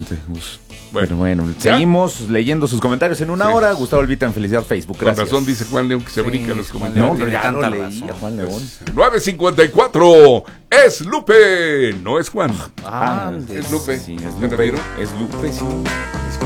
Exactamente. Bueno, seguimos leyendo sus comentarios en una hora. Gustavo Elvita en Felicidad Facebook. Gracias. Con razón dice Juan León que se brinca los comentarios. No, pero ya lo leí a Juan León. 9:54. Es Lupe, no es Juan. Es es Lupe. Sí, es ¿Me Lupe. refiero? Es Lupe, sí.